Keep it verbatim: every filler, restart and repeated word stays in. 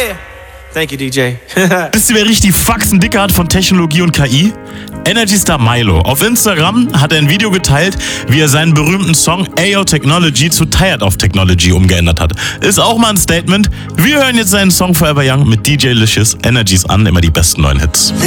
Yeah. Thank you, D J. Wisst ihr, wer richtig Faxen dicke hat von Technologie und K I? Energy Star Milo. Auf Instagram hat er ein Video geteilt, wie er seinen berühmten Song Ayo Technology zu Tired of Technology umgeändert hat. Ist auch mal ein Statement. Wir hören jetzt seinen Song Forever Young mit D J Licious. Energies an, immer die besten neuen Hits.